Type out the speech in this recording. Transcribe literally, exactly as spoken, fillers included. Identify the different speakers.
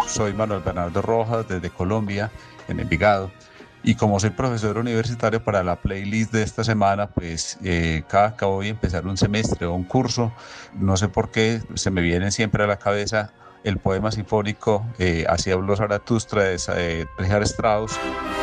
Speaker 1: Soy Manuel Bernardo Rojas desde Colombia, en Envigado. Y como soy profesor universitario, para la playlist de esta semana, pues eh, cada que voy a empezar un semestre o un curso, no sé por qué se me vienen siempre a la cabeza el poema sinfónico eh, Así habló Zaratustra de, de Richard Strauss.